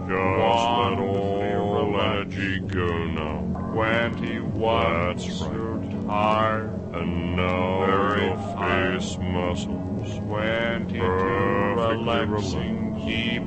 Gosh, let all energy go now. 21. That's right. So tired. And now Very your tired. face muscles. 22. Perfectly Relaxing. Keep